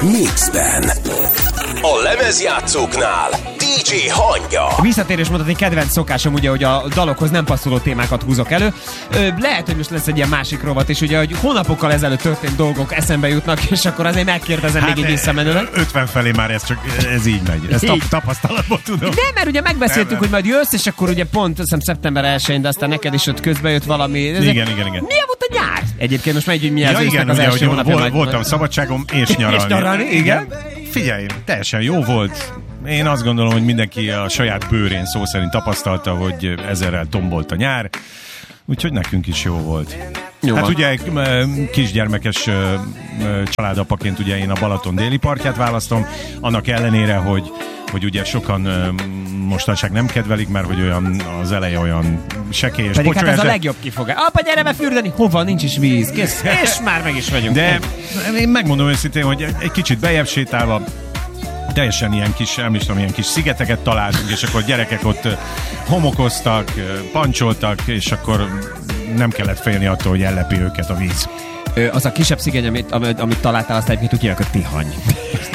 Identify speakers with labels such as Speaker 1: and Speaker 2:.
Speaker 1: Mixben. A lemezjátszóknál DJ Hangya.
Speaker 2: Visszatérés mondhatni kedvenc szokásom, ugye, hogy a dalokhoz nem passzoló témákat húzok elő. Lehet, hogy most lesz egy ilyen másik rovat, és ugye, hogy hónapokkal ezelőtt történt dolgok eszembe jutnak, és akkor azért megkérdezem még így visszamenőleg.
Speaker 3: 50 felé már ez így megy. Ezt tapasztalatból tudom.
Speaker 2: Nem, mert ugye megbeszéltük, hogy majd jössz, és akkor ugye pont, azt hiszem szeptember 1-én, de aztán neked is ott közben jött valami.
Speaker 3: Igen.
Speaker 2: Milyen volt a nyár? Egyébként most megy, hogy milyen
Speaker 3: igen,
Speaker 2: az első hónapja.
Speaker 3: Voltam szabadságom és nyaralni.
Speaker 2: És nyaralni, igen.
Speaker 3: Figyelj, teljesen jó volt. Én azt gondolom, hogy mindenki a saját bőrén szó szerint tapasztalta, hogy ezerrel tombolt a nyár. Úgyhogy nekünk is jó volt.
Speaker 2: Jó
Speaker 3: hát
Speaker 2: van.
Speaker 3: ugye kisgyermekes családapaként ugye én a Balaton déli partját választom, annak ellenére, hogy ugye sokan mostanság nem kedvelik, mert hogy olyan az eleje olyan sekélyes.
Speaker 2: Pedig hát ez a legjobb kifogás. Apa, gyere be fürdeni! Hova? Nincs is víz. Kész. És már meg is vagyunk.
Speaker 3: De én megmondom őszintén, hogy egy kicsit bejebb sétálva teljesen ilyen kis, ilyen kis szigeteket találtunk, és akkor gyerekek ott homokoztak, pancsoltak, és akkor nem kellett félni attól, hogy ellepi őket a víz.
Speaker 2: Az a kisebb szigeny, amit találtál, azt egyébként úgy hívják, a Tihany.